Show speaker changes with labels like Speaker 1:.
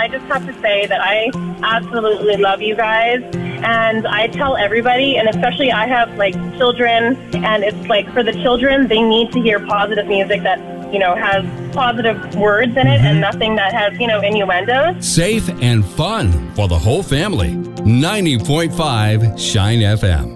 Speaker 1: I just have to say that I absolutely love you guys. And I tell everybody, and especially I have, like, children, and it's like for the children, they need to hear positive music that, has positive words in it and nothing that has, innuendos.
Speaker 2: Safe and fun for the whole family. 90.5 Shine FM.